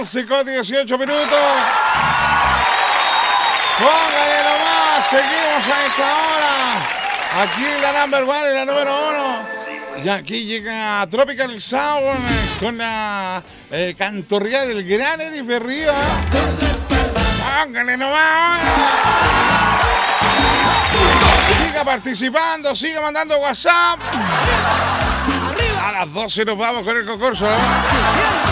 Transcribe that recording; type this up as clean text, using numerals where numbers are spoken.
11:18. Póngale nomás, seguimos a esta hora. Aquí la number one y la número 1. Y aquí llega Tropical Sound con la cantorría del gran Eri Ferrío. Póngale nomás. Siga participando, siga mandando WhatsApp. A las 12 nos vamos con el concurso.